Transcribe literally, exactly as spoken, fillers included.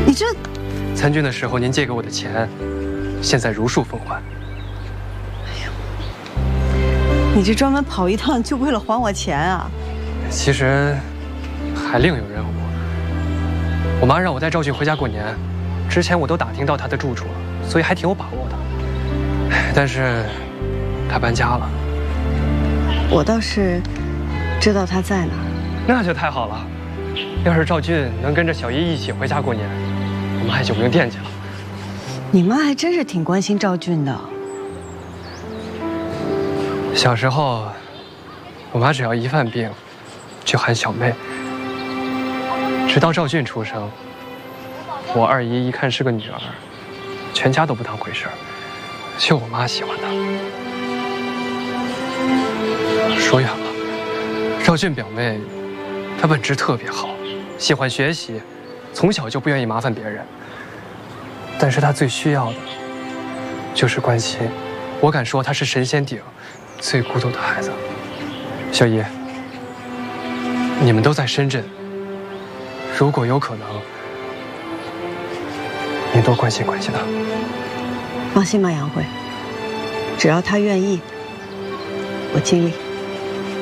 你这参军的时候您借给我的钱，现在如数奉还。 哎呦，你这专门跑一趟就为了还我钱啊？ 其实还另有任务。我妈让我带赵俊回家过年，之前我都打听到他的住处了，所以还挺有把握的。但是他搬家了。 我倒是知道他在哪儿。 那就太好了。要是赵俊能跟着小姨一起回家过年，我妈也就不用惦记了。 你妈还真是挺关心赵俊的。 小时候，我妈只要一犯病，就喊小妹。直到赵俊出生，我二姨一看是个女儿，全家都不当回事儿，就我妈喜欢她。说远了，赵俊表妹，她本质特别好，喜欢学习，从小就不愿意麻烦别人。但是她最需要的，就是关心。我敢说，她是神仙顶最孤独的孩子。小姨，你们都在深圳。如果有可能，您多关心关心他。 放心吧，杨慧，只要他愿意，我尽力。